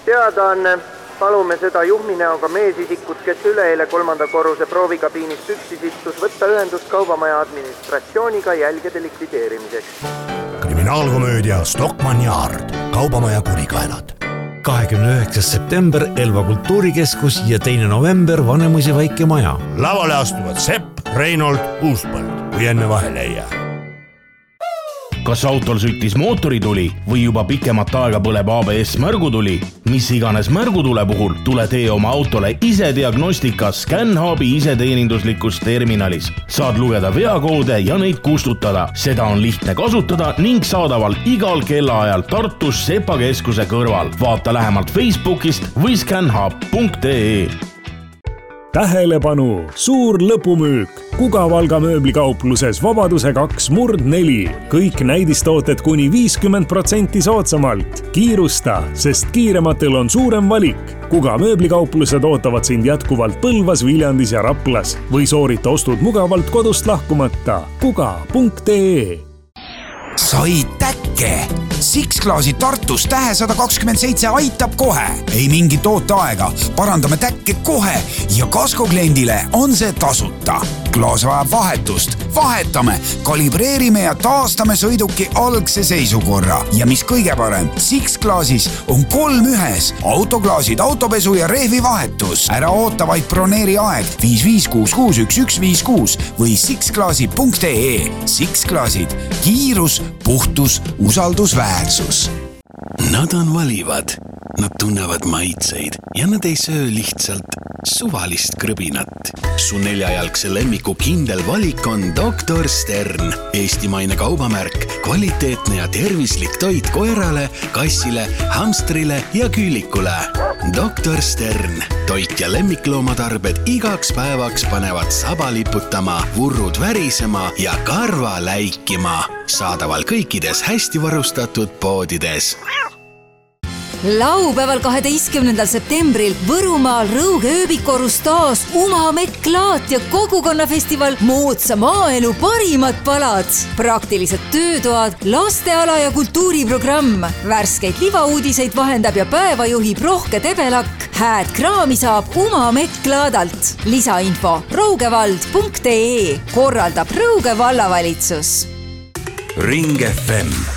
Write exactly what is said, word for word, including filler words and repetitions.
Teadaanne. Palume seda juhminäoga meesisikut, kes üleeile kolmanda korruse proovikabiinis püksis istus, võtta ühendust kaubamaja administratsiooniga jälgede likvideerimiseks. Kriminaalkomöödia Stockmann Yard, kaubamaja kurikaelad. kahekümne üheksas september Elva kultuurikeskus ja teine november Vanemuise väikemaja. Lavale astuvad Sepp, Reinold, Uuspõld, kui enne vahele ei jää. Kas autol süttis mootorituli või juba pikemat aega põleb A B S märgutuli? Mis iganes märgutule puhul tule tee oma autole ise diagnostika ScanHubi iseteeninduslikus terminalis. Saad lugeda veakoode ja neid kustutada. Seda on lihtne kasutada ning saadaval igal kellaajal Tartus Sepa keskuse kõrval. Vaata lähemalt Facebookist või scanhub punkt ee. Tähelepanu, suur lõpumüük Kuga Valga mööblikaupluses Vabaduse kaks murd neli. Kõik näidistooted kuni viiskümmend protsenti soodsamalt. Kiirusta, sest kiirematel on suurem valik. Kuga mööblikauplused ootavad sind jätkuvalt Põlvas, Viljandis ja Raplas või soorita ostud mugavalt kodust lahkumata. kuga punkt ee. Sai täkke! Six-Claasi Tartus tähe sada kakskümmend seitse aitab kohe. Ei mingit ooteaega. Parandame täkke kohe ja kaskokliendile on see tasuta. Klaas vajab vahetust. Vahetame, kalibreerime ja taastame sõiduki algse seisukorra. Ja mis kõige parem, Six-Claasis on kolm ühes. Autoklaasid, autopesu ja rehvi vahetus. Ära oota vaid broneeri aeg viis viis kuus kuus üks üks viis kuus või sixclaasi punkt ee. Six-Claasid. Kiirus, puhtus, usaldusväärsus. Nad on valivad, nad tunnevad maitseid ja nad ei söö lihtsalt suvalist krõbinat. Su neljajalgse lemmiku kindel valik on doktor Stern. Eestimaine kaubamärk, kvaliteetne ja tervislik toit koerale, kassile, hamstrile ja küülikule. doktor Stern. Toit ja lemmikloomatarbed igaks päevaks panevad saba liputama, vurrud värisema ja karva läikima. Saadaval kõikides hästi varustatud poodides. Laupäeval kaheteistkümnendal septembril Võrumaal Rõuge ööbikorus taas Umameklaat ja kogukonnafestival Moodsa maaelu parimad palad. Praktilised töötoad, lasteala ja kultuuriprogramm. Värskeid libauudiseid vahendab ja päeva juhib Rohke Tebelak. Hääd kraami saab Umameklaadalt. Lisainfo rougevald punkt ee. Korraldab Rõuge vallavalitsus. Ring F M